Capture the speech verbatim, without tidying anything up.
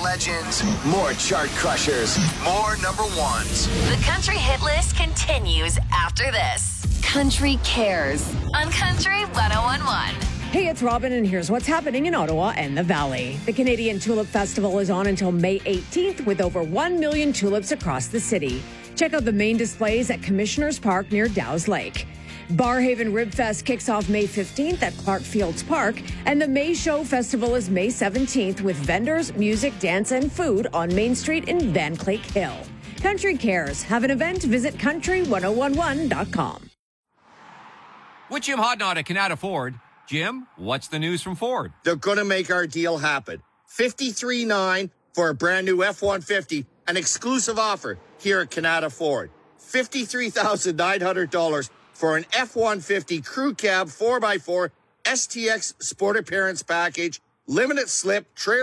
legends, more chart crushers, more number ones. The Country Hit List continues after this. Country Cares on Country one oh one point one. Hey, it's Robin, and here's what's happening in Ottawa and the Valley. The Canadian Tulip Festival is on until May eighteenth with over one million tulips across the city. Check out the main displays at Commissioners Park near Dow's Lake. Barhaven Rib Fest kicks off May fifteenth at Clark Fields Park, and the May Show Festival is May seventeenth with vendors, music, dance, and food on Main Street in Van Clayk Hill. Country Cares. Have an event? Visit country one oh one one dot com. With Jim Hodnott at Canada Ford. Jim, what's the news from Ford? They're going to make our deal happen. fifty-three nine for a brand new F one fifty, an exclusive offer here at Canada Ford. fifty-three thousand nine hundred dollars for an F one fifty crew cab four by four S T X Sport Appearance Package, limited slip, trailer